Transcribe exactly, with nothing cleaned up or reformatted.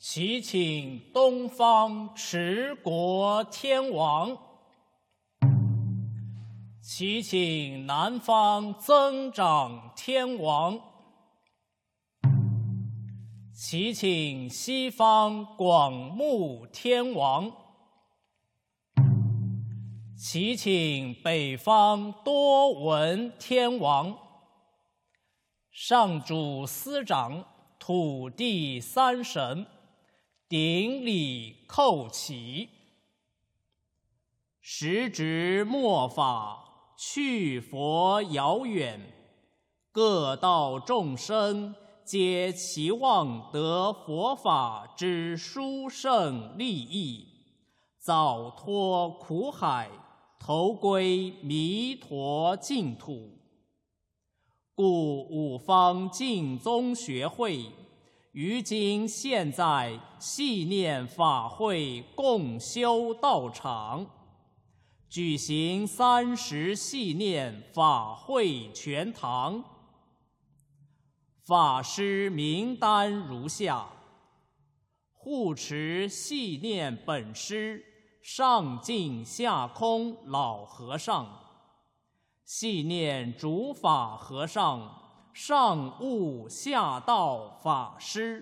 祈请东方持国天王，祈请南方增长天王，祈请西方广目天王，祈请北方多闻天王。上主司掌土地三神，顶礼叩起。时值末法，去佛遥远，各道众生皆期望得佛法之殊胜利益，早脱苦海，投归弥陀净土。故五方净宗学会于今现在系念法会共修道场，举行三十系念法会全堂。法师名单如下：护持系念本师上净下空老和尚，系念主法和尚上悟下道法师。